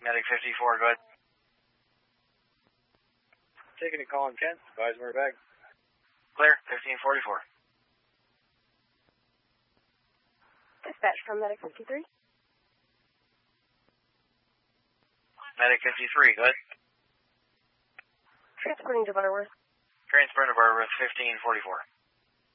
Medic 54, go ahead. Taking a call on Kent. Advise we're back. Clear, 1544. Dispatch from Medic 53. Medic 53, go ahead. Transporting to Butterworth. Transporting to Butterworth, 1544.